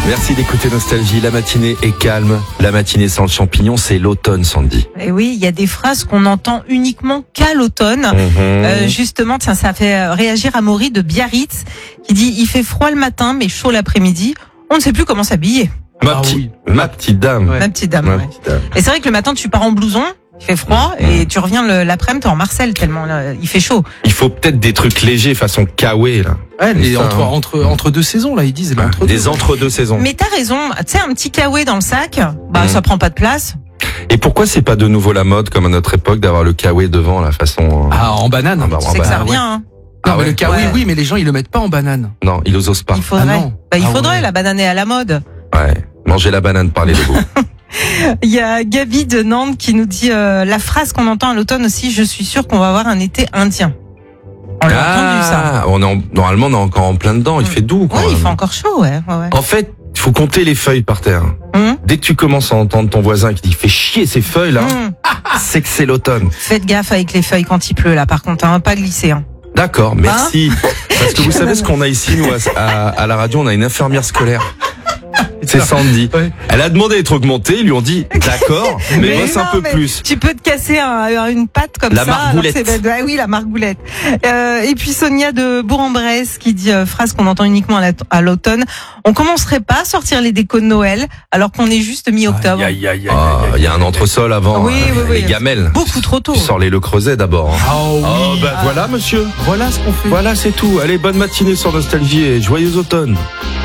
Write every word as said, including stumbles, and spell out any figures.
Merci d'écouter Nostalgie. La matinée est calme. La matinée sans le champignon, c'est l'automne, Sandy. Et oui, il y a des phrases qu'on entend uniquement qu'à l'automne. Mmh. Euh, justement, ça, ça fait réagir Amaury de Biarritz qui dit « Il fait froid le matin, mais chaud l'après-midi. On ne sait plus comment s'habiller. Ma, Ah petite, oui. ma petite dame. Ouais. Ma petite dame. Ma ouais. petite dame. Et c'est vrai que le matin, tu pars en blouson, il fait froid, Mmh. et tu reviens le- l'après-midi, t'es en Marcel tellement là, il fait chaud. Il faut peut-être des trucs légers façon kawaii, là. Ouais, les Ça, entre, hein. entre, entre deux saisons, là, ils disent. les entre Des entre-deux saisons. Mais t'as raison, tu sais, un petit kawaii dans le sac, bah Mmh. ça prend pas de place. Et pourquoi c'est pas de nouveau la mode, comme à notre époque, d'avoir le kawaii devant, la façon... euh, Ah, en banane. Ah, bah, Tu en sais que ça banane, revient, hein. Non, Ah mais ouais. le kawaii, Ouais. oui, mais les gens, ils le mettent pas en banane. Non, ils osent pas. Il faudrait. Ah non. Bah, il Ah faudrait, ouais. la banane est à la mode. Ouais. Manger la banane, parler de vous. Il y a Gabi de Nantes qui nous dit euh, la phrase qu'on entend à l'automne aussi, je suis sûr qu'on va avoir un été indien. On l'a entendu ça. Ah, on est en- normalement, on est encore en plein dedans. Il Mm. fait doux, quand Oui, il même. fait encore chaud, ouais. ouais, ouais. En fait, il faut compter les feuilles par terre. Hum, Dès que tu commences à entendre ton voisin qui dit « Fais chier ces feuilles-là hum. », c'est que c'est l'automne. Faites gaffe avec les feuilles quand il pleut, là, par contre, hein, pas glisser. Hein. D'accord, merci. Parce que vous savez ce qu'on a ici, nous, à, à, à la radio, on a une infirmière scolaire. C'est Sandy. Ouais. Elle a demandé d'être augmentée, ils lui ont dit « D'accord, mais bosse un non, peu mais plus ». Tu peux te casser un- une patte comme La ça. alors margoulette. que c'est- ouais, oui, la margoulette. Euh, et puis Sonia de Bourg-en-Bresse qui dit euh, phrase qu'on entend uniquement à la- à l'automne. On commencerait pas à sortir les décos de Noël alors qu'on est juste mi-octobre. Aïe, aïe, aïe, aïe, Ah, aïe, il y a un entresol avant, Oui, hein, oui, les oui. gamelles. Beaucoup trop tôt. Tu sors les Le Creuset d'abord. hein. Oh, oui. Oh, bah voilà, monsieur. Voilà ce qu'on fait. Voilà, c'est tout. Allez, bonne matinée sur Nostalgie et joyeux automne.